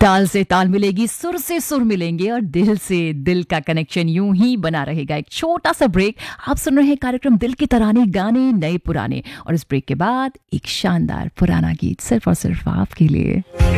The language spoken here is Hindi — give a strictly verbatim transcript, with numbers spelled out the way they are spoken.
ताल से ताल मिलेगी, सुर से सुर मिलेंगे और दिल से दिल का कनेक्शन यूं ही बना रहेगा। एक छोटा सा ब्रेक। आप सुन रहे हैं कार्यक्रम दिल के तराने, गाने नए पुराने, और इस ब्रेक के बाद एक शानदार पुराना गीत सिर्फ और सिर्फ आपके लिए।